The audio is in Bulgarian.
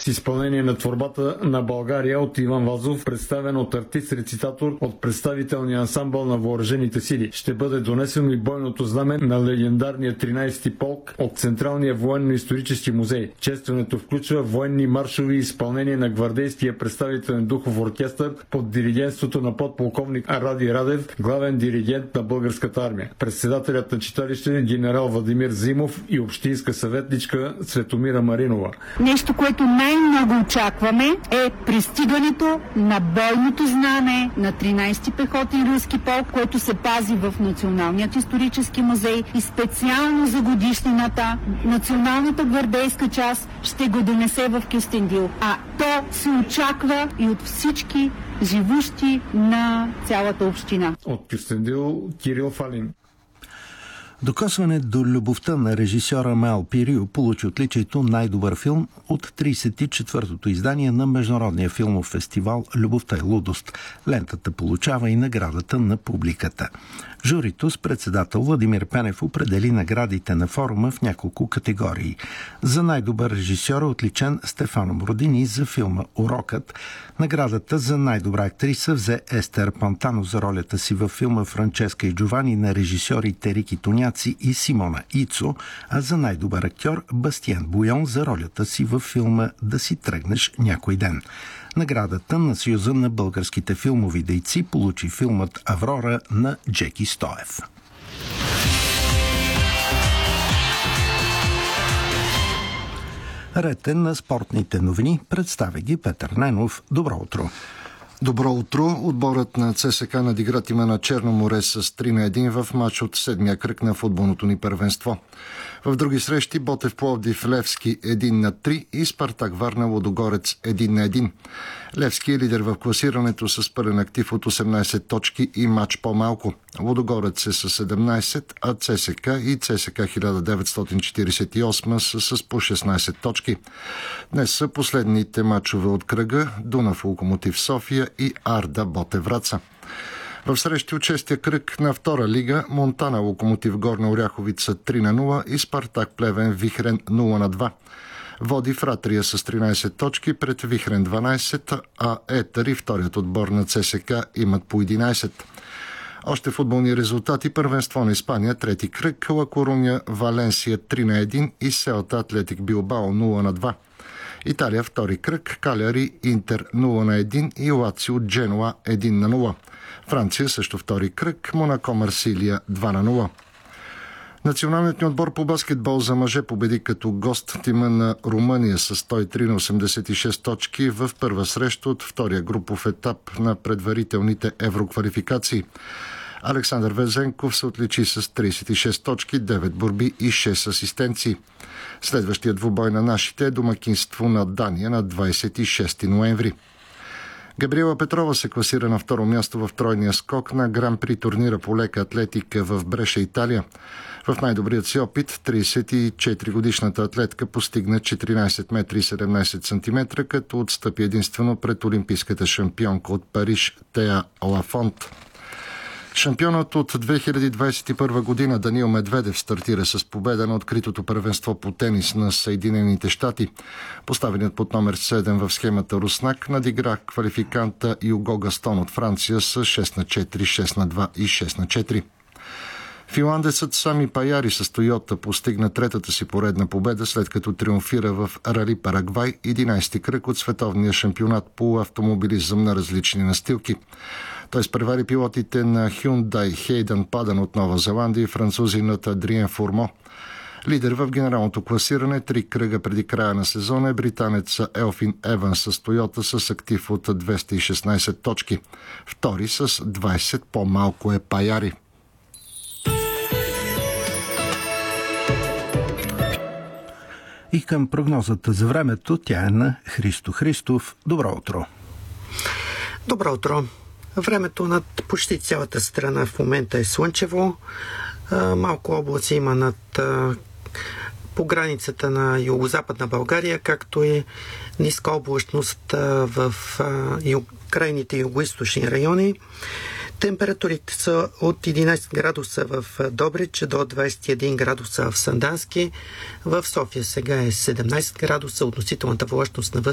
с изпълнение на творбата на България от Иван Вазов, представен от артист-рецитатор от представителния ансамбъл на въоръжените сили. Ще бъде донесено и бойното знаме на легендарния 13-ти полк от Централния военно-исторически музей. Честването включва военни маршови изпълнение на гвардейския представителен духов оркестър под диригентството на подполковник Ради Радев, главен диригент на Българската армия. Председателят на читалище генерал Владимир Зимов и общинска съветничка Цветомира Маринова. Нещо, което най-много очакваме, е пристигането на бойното знаме на 13-ти пехотен руски полк, който се пази в Националният исторически музей и специално за годишнината Националната гвардейска част ще го донесе в Кюстендил. А то се очаква и от всички живущи на цялата община. От Кюстендил Кирил Фалин. Докосване до любовта на режисьора Мел Пирио получи отличието най-добър филм от 34-тото издание на Международния филмов фестивал Любовта и лудост. Лентата получава и наградата на публиката. Журито с председател Владимир Пенев определи наградите на форума в няколко категории. За най-добър режисьор е отличен Стефано Бродини за филма «Урокът». Наградата за най-добра актриса взе Естер Пантано за ролята си във филма «Франческа и Джовани» на режисьорите Рики Тоняци и Симона Ицо, а за най-добър актьор Бастиен Буйон за ролята си във филма «Да си тръгнеш някой ден». Наградата на Съюза на българските филмови дейци получи филмът «Аврора» на Джеки Стоев. Ретен на спортните новини представя ги Петър Ненов. Добро утро! Добро утро! Отборът на ЦСКА надигра тима на Черно море с 3-1 в матч от седмия кръг на футболното ни първенство. В други срещи Ботев Пловдив Левски 1-3 и Спартак Варна Лудогорец 1-1. Левски е лидер в класирането с пълен актив от 18 точки и матч по-малко. Лудогорец е с 17, а ЦСКА и ЦСКА 1948 са с по 16 точки. Днес са последните матчове от кръга Дунав Локомотив София и Арда Ботев Враца. В срещи от 6-я кръг на втора лига Монтана Локомотив Горна Оряховица 3-0 и Спартак Плевен Вихрен 0-2. Води Фратрия с 13 точки пред Вихрен 12, а Етър, вторият отбор на ЦСКА, имат по 11. Още футболни резултати: първенство на Испания, трети кръг, Ла Коруня Валенсия 3-1 и Селта Атлетик Билбао 0-2. Италия втори кръг, Каляри Интер 0-1 и Лацио Дженуа 1-0. Франция също втори кръг, Монако Марсилия 2-0. Националният ни отбор по баскетбол за мъже победи като гост тима на Румъния с 103 на 86 точки в първа среща от втория групов етап на предварителните евроквалификации. Александър Везенков се отличи с 36 точки, 9 борби и 6 асистенции. Следващият двубой на нашите е домакинство на Дания на 26 ноември. Габриела Петрова се класира на второ място в тройния скок на Гран-при турнира по лека атлетика в Бреша, Италия. В най-добрият си опит 34-годишната атлетка постигна 14 метра и 17 сантиметра, като отстъпи единствено пред олимпийската шампионка от Париж Теа Лафонт. Шампионът от 2021 година Даниил Медведев стартира с победа на откритото първенство по тенис на Съединените щати. Поставеният под номер 7 в схемата руснак надигра квалификанта Юго Гастон от Франция с 6-4, 6-2 и 6-4. Финландецът Сами Паяри с Тойота постигна третата си поредна победа, след като триумфира в Рали Парагвай, 11-ти кръг от световния шампионат по автомобилизъм на различни настилки. Той изпревари пилотите на Hyundai Хейдън Падан от Нова Зеландия и французинът Адриен Фурмо. Лидер в генералното класиране 3 кръга преди края на сезона е британеца Елфин Еванс с Тойота с актив от 216 точки. Втори с 20 по-малко е Паяри. И към прогнозата за времето, тя е на Христо Христов. Добро утро! Добро утро! Времето над почти цялата страна в момента е слънчево. Малко облаци има по границата на югозападна България, както и ниска облачност в крайните югоизточни райони. Температурите са от 11 градуса в Добрич до 21 градуса в Сандански. В София сега е 17 градуса, относителната влажност на въздуха